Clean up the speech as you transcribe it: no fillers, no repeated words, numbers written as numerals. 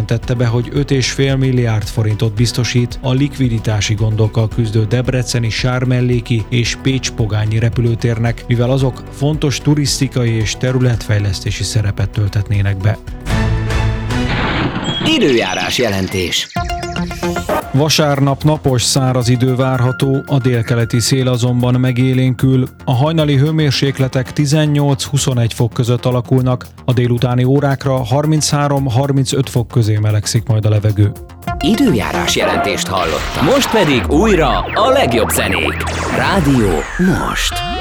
jelentette be, hogy 5,5 milliárd forintot biztosít a likviditási gondokkal küzdő debreceni Sármelléki és Pécs-Pogányi repülőtérnek, mivel azok fontos turisztikai és területfejlesztési szerepet tölthetnének be. Időjárás jelentés. Vasárnap napos száraz idő várható, a délkeleti szél azonban megélénkül, a hajnali hőmérsékletek 18-21 fok között alakulnak, a délutáni órákra 33-35 fok közé melegszik majd a levegő. Időjárás jelentést hallottam. Most pedig újra a legjobb zenék. Rádió Most.